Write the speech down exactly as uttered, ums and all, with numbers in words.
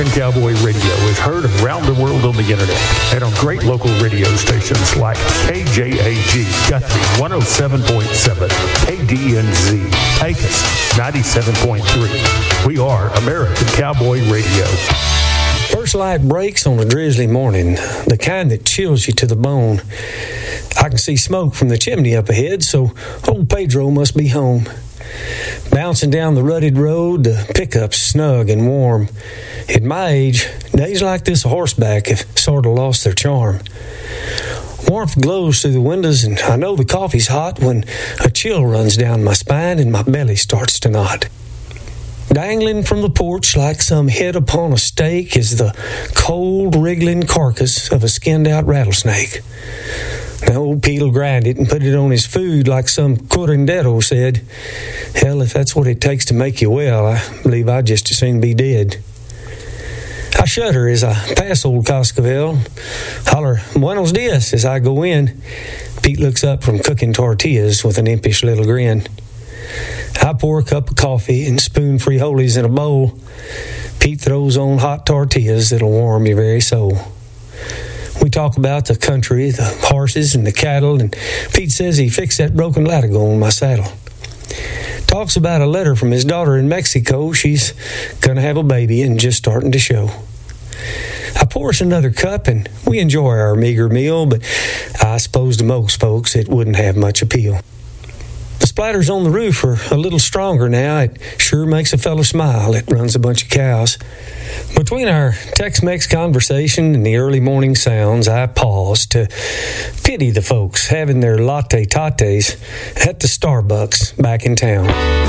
American Cowboy Radio is heard around the world on the internet and on great local radio stations like K J A G, Guthrie one oh seven point seven, K D N Z, Pecos ninety-seven point three. We are American Cowboy Radio. First light breaks on a drizzly morning, the kind that chills you to the bone. I can see smoke from the chimney up ahead, so old Pedro must be home. Bouncing down the rutted road, the pickup's snug and warm. At my age, days like this horseback have sort of lost their charm. Warmth glows through the windows, and I know the coffee's hot when a chill runs down my spine and my belly starts to knot. Dangling from the porch like some head upon a stake is the cold, wriggling carcass of a skinned-out rattlesnake. Now, old Pete'll grind it and put it on his food like some curandero said. Hell, if that's what it takes to make you well, I believe I'd just as soon be dead. I shudder as I pass old Cascavel, holler buenos dias as I go in. Pete looks up from cooking tortillas with an impish little grin. I pour a cup of coffee and spoon frijoles in a bowl. Pete throws on hot tortillas that'll warm your very soul. We talk about the country, the horses, and the cattle, and Pete says he fixed that broken latigo on my saddle. Talks about a letter from his daughter in Mexico. She's going to have a baby and just starting to show. I pour us another cup, and we enjoy our meager meal, but I suppose to most folks it wouldn't have much appeal. The splatters on the roof are a little stronger now. It sure makes a fellow smile that runs a bunch of cows. Between our Tex-Mex conversation and the early morning sounds, I pause to pity the folks having their latte tates at the Starbucks back in town.